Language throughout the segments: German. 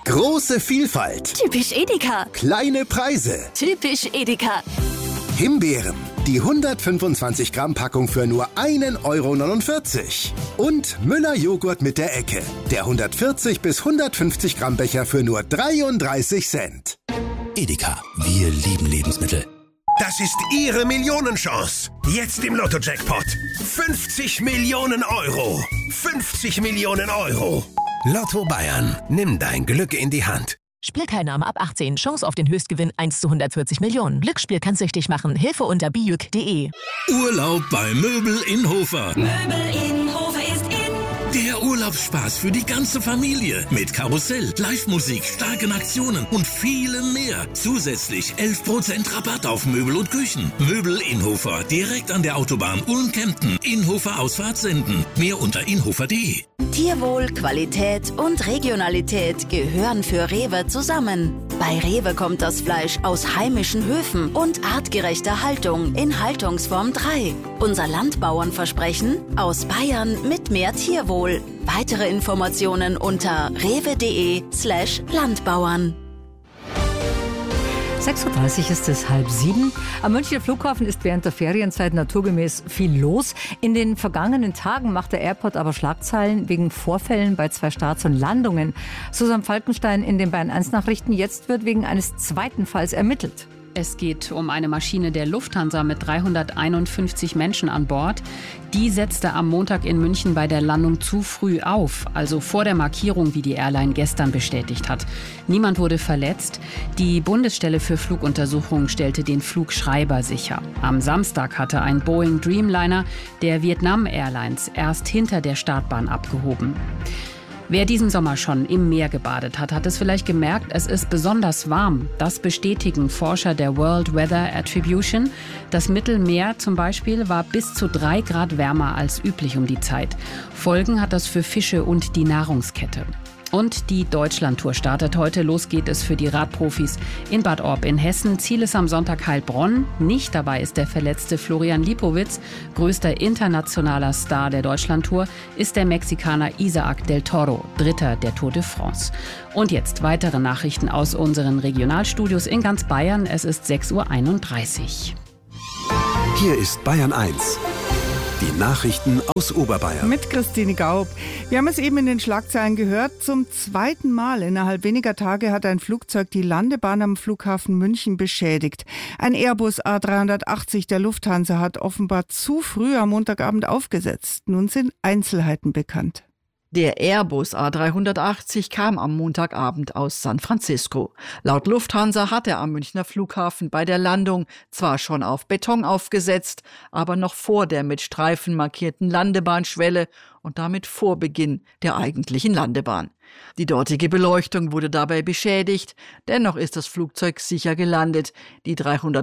Große Vielfalt. Typisch Edeka. Kleine Preise. Typisch Edeka. Himbeeren. Die 125 Gramm Packung für nur 1,49 €. Und Müller Joghurt mit der Ecke. Der 140 bis 150 Gramm Becher für nur 33 Cent. Edeka, wir lieben Lebensmittel. Das ist Ihre Millionenchance. Jetzt im Lotto-Jackpot. 50 Millionen €. 50 Millionen €. Lotto Bayern. Nimm dein Glück in die Hand. Spielteilnahme ab 18. Chance auf den Höchstgewinn 1 zu 140 Millionen. Glücksspiel kann süchtig machen. Hilfe unter bijuk.de. Urlaub bei Möbel Inhofer. Möbel Inhofer ist in. Der Urlaubsspaß für die ganze Familie. Mit Karussell, Live-Musik, starken Aktionen und vielem mehr. Zusätzlich 11% Rabatt auf Möbel und Küchen. Möbel Inhofer. Direkt an der Autobahn Ulm-Kempten. Inhofer Ausfahrt senden. Mehr unter inhofer.de. Tierwohl, Qualität und Regionalität gehören für Rewe zusammen. Bei Rewe kommt das Fleisch aus heimischen Höfen und artgerechter Haltung in Haltungsform 3. Unser Landbauernversprechen: aus Bayern mit mehr Tierwohl. Weitere Informationen unter rewe.de/Landbauern. 6:30 Uhr ist es 6:30. Am Münchner Flughafen ist während der Ferienzeit naturgemäß viel los. In den vergangenen Tagen macht der Airport aber Schlagzeilen wegen Vorfällen bei 2 Starts und Landungen. Susanne Falkenstein in den Bayern 1 Nachrichten. Jetzt wird wegen eines zweiten Falls ermittelt. Es geht um eine Maschine der Lufthansa mit 351 Menschen an Bord. Die setzte am Montag in München bei der Landung zu früh auf, also vor der Markierung, wie die Airline gestern bestätigt hat. Niemand wurde verletzt. Die Bundesstelle für Fluguntersuchungen stellte den Flugschreiber sicher. Am Samstag hatte ein Boeing Dreamliner der Vietnam Airlines erst hinter der Startbahn abgehoben. Wer diesen Sommer schon im Meer gebadet hat, hat es vielleicht gemerkt, es ist besonders warm. Das bestätigen Forscher der World Weather Attribution. Das Mittelmeer zum Beispiel war bis zu 3 Grad wärmer als üblich um die Zeit. Folgen hat das für Fische und die Nahrungskette. Und die Deutschlandtour startet heute. Los geht es für die Radprofis in Bad Orb in Hessen. Ziel ist am Sonntag Heilbronn. Nicht dabei ist der verletzte Florian Lipowitz. Größter internationaler Star der Deutschlandtour ist der Mexikaner Isaac del Toro, Dritter der Tour de France. Und jetzt weitere Nachrichten aus unseren Regionalstudios in ganz Bayern. Es ist 6:31 Uhr. Hier ist Bayern 1. Die Nachrichten aus Oberbayern. Mit Christine Gaub. Wir haben es eben in den Schlagzeilen gehört. Zum zweiten Mal innerhalb weniger Tage hat ein Flugzeug die Landebahn am Flughafen München beschädigt. Ein Airbus A380 der Lufthansa hat offenbar zu früh am Montagabend aufgesetzt. Nun sind Einzelheiten bekannt. Der Airbus A380 kam am Montagabend aus San Francisco. Laut Lufthansa hat er am Münchner Flughafen bei der Landung zwar schon auf Beton aufgesetzt, aber noch vor der mit Streifen markierten Landebahnschwelle und damit vor Beginn der eigentlichen Landebahn. Die dortige Beleuchtung wurde dabei beschädigt, dennoch ist das Flugzeug sicher gelandet. Die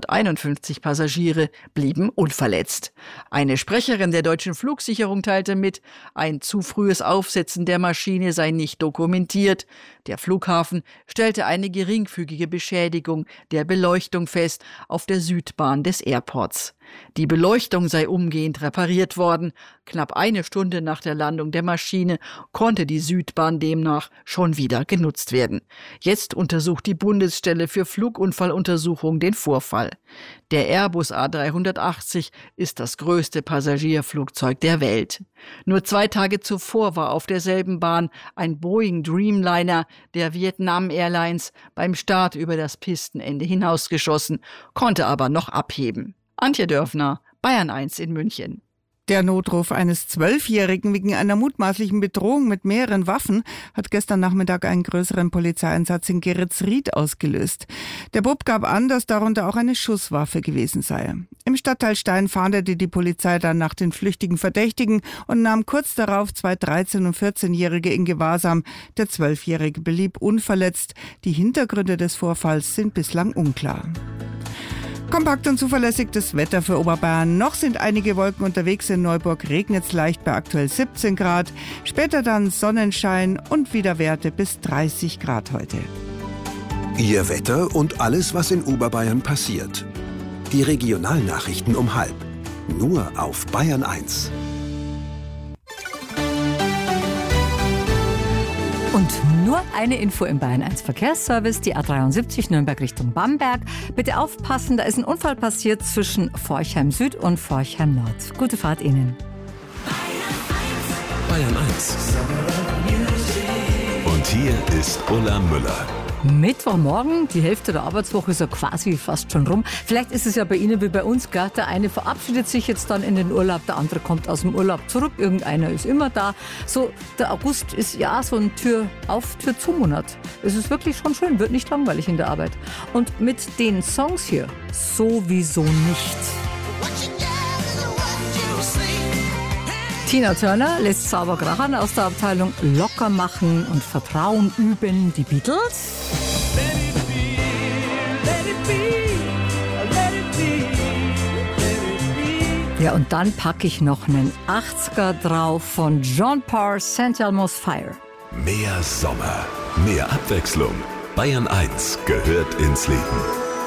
351 Passagiere blieben unverletzt. Eine Sprecherin der Deutschen Flugsicherung teilte mit, ein zu frühes Aufsetzen der Maschine sei nicht dokumentiert. Der Flughafen stellte eine geringfügige Beschädigung der Beleuchtung fest auf der Südbahn des Airports. Die Beleuchtung sei umgehend repariert worden. Knapp eine Stunde nach der Landung der Maschine konnte die Südbahn demnach schon wieder genutzt werden. Jetzt untersucht die Bundesstelle für Flugunfalluntersuchung den Vorfall. Der Airbus A380 ist das größte Passagierflugzeug der Welt. Nur 2 Tage zuvor war auf derselben Bahn ein Boeing Dreamliner der Vietnam Airlines beim Start über das Pistenende hinausgeschossen, konnte aber noch abheben. Antje Dörfner, Bayern 1 in München. Der Notruf eines 12-Jährigen wegen einer mutmaßlichen Bedrohung mit mehreren Waffen hat gestern Nachmittag einen größeren Polizeieinsatz in Geretsried ausgelöst. Der Bub gab an, dass darunter auch eine Schusswaffe gewesen sei. Im Stadtteil Stein fahndete die Polizei dann nach den flüchtigen Verdächtigen und nahm kurz darauf 2 13- und 14-Jährige in Gewahrsam. Der 12-Jährige blieb unverletzt. Die Hintergründe des Vorfalls sind bislang unklar. Kompakt und zuverlässig das Wetter für Oberbayern. Noch sind einige Wolken unterwegs. In Neuburg regnet es leicht bei aktuell 17 Grad. Später dann Sonnenschein und wieder Werte bis 30 Grad heute. Ihr Wetter und alles, was in Oberbayern passiert. Die Regionalnachrichten um 12:30. Nur auf Bayern 1. Und nur eine Info im Bayern 1 Verkehrsservice, die A73 Nürnberg Richtung Bamberg. Bitte aufpassen, da ist ein Unfall passiert zwischen Forchheim Süd und Forchheim Nord. Gute Fahrt Ihnen. Bayern 1. Und hier ist Ulla Müller. Mittwochmorgen, die Hälfte der Arbeitswoche ist ja quasi fast schon rum. Vielleicht ist es ja bei Ihnen wie bei uns, gell? Der eine verabschiedet sich jetzt dann in den Urlaub, der andere kommt aus dem Urlaub zurück, irgendeiner ist immer da. So, der August ist ja so ein Tür-auf, Tür-zu-Monat. Es ist wirklich schon schön, wird nicht langweilig in der Arbeit. Und mit den Songs hier sowieso nicht. Tina Turner lässt sauber krachern aus der Abteilung Locker machen und Vertrauen üben, die Beatles. Ja, und dann packe ich noch einen 80er drauf von John Parr, St. Elmo's Fire. Mehr Sommer, mehr Abwechslung. Bayern 1 gehört ins Leben.